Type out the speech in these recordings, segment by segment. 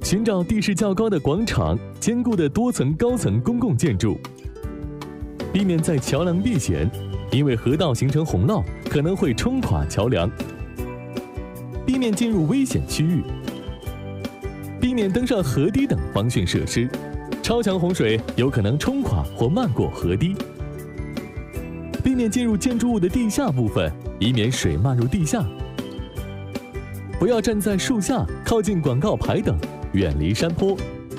寻找地势较高的广场、坚固的多层高层公共建筑，避免在桥梁避险，因为河道形成洪涝可能会冲垮桥梁。避免进入危险区域，避免登上河堤等防汛设施，超强洪水有可能冲垮或漫过河堤。避免进入建筑物的地下部分，以免水漫入地下。不要站在树下、靠近广告牌等，远离山坡。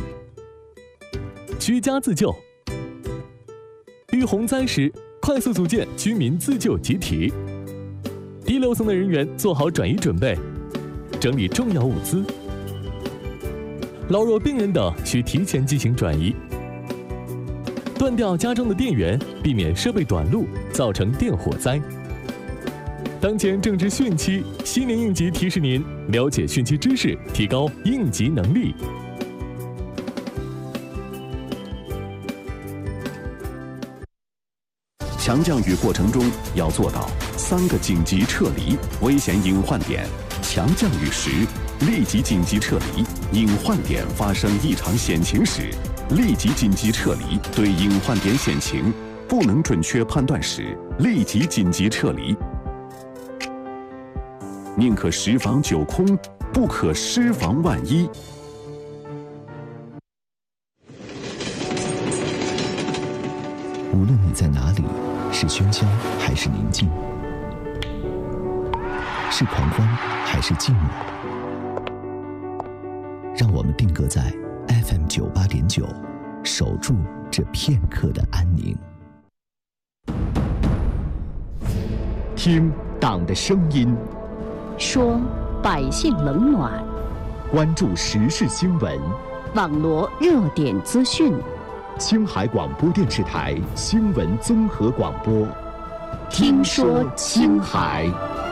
居家自救，遇洪灾时，快速组建居民自救集体。低楼层的人员做好转移准备，整理重要物资。老弱病人等需提前进行转移。断掉家中的电源，避免设备短路，造成电火灾。当前正值汛期，西宁应急提示您了解汛期知识，提高应急能力。 强降雨过程中要做到3个紧急撤离危险隐患点。强降雨时，立即紧急撤离；隐患点发生异常险情时，立即紧急撤离。对隐患点险情不能准确判断时，立即紧急撤离。宁可10防9空，不可失防万一。 无论你在哪里，是喧嚣还是宁静，是狂欢还是静默，让我们定格在 FM 98.9，守住这片刻的安宁。 听党的声音， 说百姓冷暖， 关注时事新闻， 网罗热点资讯。 青海广播电视台新闻综合广播， 听说青海。